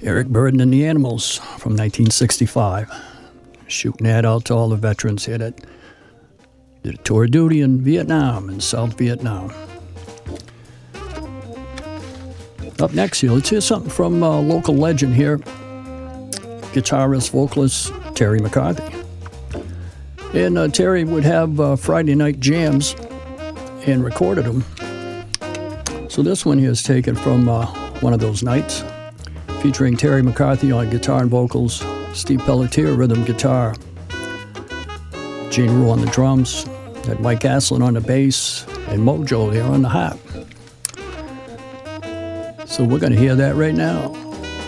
Eric Burdon and the Animals from 1965. Shooting that out to all the veterans here that did a tour of duty in Vietnam, in South Vietnam. Up next here, let's hear something from a local legend here, guitarist, vocalist Terry McCarthy. And Terry would have Friday night jams and recorded them. So this one here is taken from one of those nights, featuring Terry McCarthy on guitar and vocals, Steve Pelletier rhythm guitar, Gene Rue on the drums, had Mike Aslin on the bass, and Mojo there on the harp. So we're going to hear that right now.